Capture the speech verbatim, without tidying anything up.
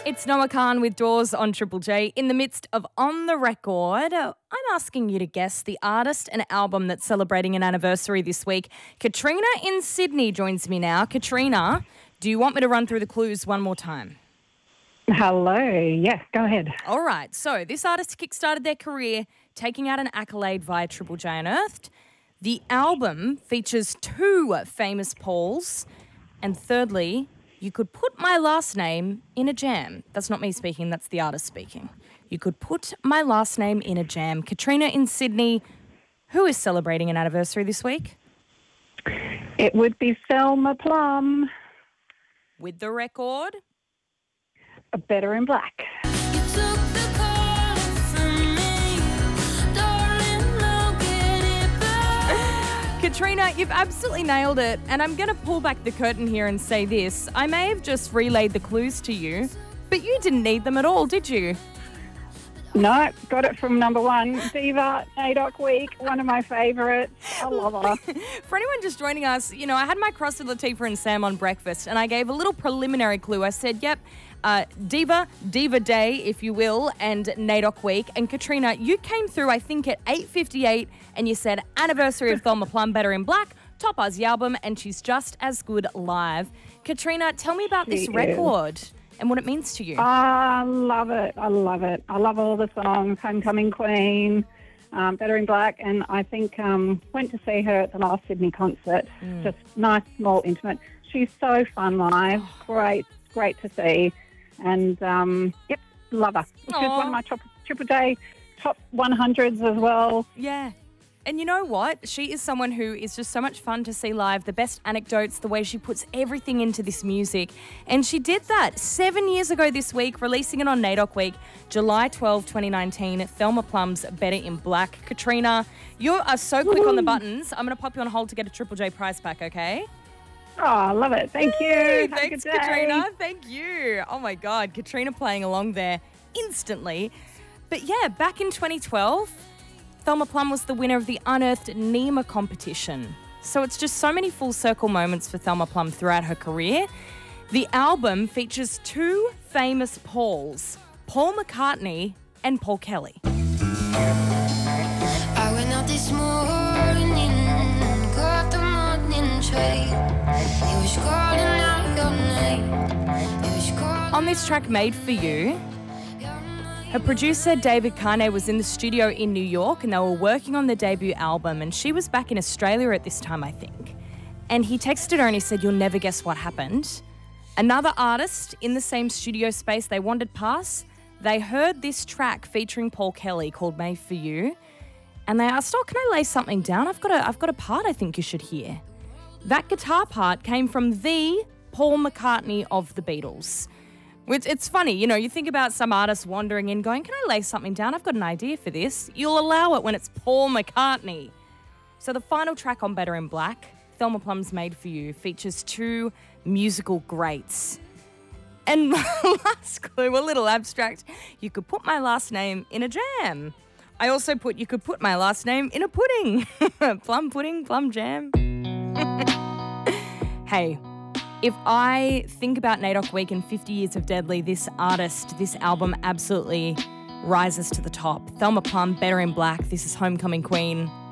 It's Noah Khan with Doors on Triple J. In the midst of On the Record, I'm asking you to guess the artist and album that's celebrating an anniversary this week. Katrina in Sydney joins me now. Katrina, do you want me to run through the clues one more time? Hello. Yes, go ahead. All right. So this artist kickstarted their career taking out an accolade via Triple J Unearthed. The album features two famous Pauls. And thirdly, you could put my last name in a jam. That's not me speaking, that's the artist speaking. You could put my last name in a jam. Katrina in Sydney, who is celebrating an anniversary this week? It would be Thelma Plum. With the record? A Better in Black. Katrina, you've absolutely nailed it, and I'm going to pull back the curtain here and say this. I may have just relayed the clues to you, but you didn't need them at all, did you? No, got it from number one, Diva, NAIDOC Week, one of my favourites. I love her. For anyone just joining us, you know, I had my cross with Latifah and Sam on breakfast, and I gave a little preliminary clue. I said, yep, uh, Diva, Diva Day, if you will, and NAIDOC Week. And Katrina, you came through, I think, at eight fifty-eight, and you said, anniversary of Thelma Plum, Better in Black, top Aussie album, and she's just as good live. Katrina, tell me about She this is. record and what it means to you. I love it. I love it. I love all the songs. Homecoming Queen, um, Better in Black, and I think um, went to see her at the last Sydney concert. Mm. Just nice, small, intimate. She's so fun live. Great, great to see. And, um, yep, love her. She's Aw. one of my top, Triple J top one hundreds as well. Yeah. And you know what? She is someone who is just so much fun to see live. The best anecdotes, the way she puts everything into this music. And she did that seven years ago this week, releasing it on NAIDOC Week, July twelfth, twenty nineteen. Thelma Plum's Better in Black. Katrina, you are so quick on the buttons. I'm going to pop you on hold to get a Triple J prize pack, okay? Oh, I love it. Thank you. Yay, Have a thanks, good day. Katrina. Thank you. Oh, my God. Katrina playing along there instantly. But, yeah, back in twenty twelve... Thelma Plum was the winner of the Unearthed NEMA competition. So it's just so many full circle moments for Thelma Plum throughout her career. The album features two famous Pauls, Paul McCartney and Paul Kelly. I went out this morning, got the morning train. It was calling out your name. It was calling On this track, Made For You, her producer, David Carney, was in the studio in New York and they were working on the debut album, and she was back in Australia at this time, I think. And he texted her and he said, you'll never guess what happened. Another artist in the same studio space they wandered past, they heard this track featuring Paul Kelly called Made For You, and they asked, oh, can I lay something down? I've got a, I've got a part I think you should hear. That guitar part came from the Paul McCartney of the Beatles. It's, it's funny, you know, you think about some artist wandering in going, can I lay something down? I've got an idea for this. You'll allow it when it's Paul McCartney. So the final track on Better in Black, Thelma Plum's Made For You, features two musical greats. And last clue, a little abstract, you could put my last name in a jam. I also put, you could put my last name in a pudding. Plum pudding, plum jam. Hey. If I think about NAIDOC Week and fifty years of Deadly, this artist, this album absolutely rises to the top. Thelma Plum, Better in Black. This is Homecoming Queen.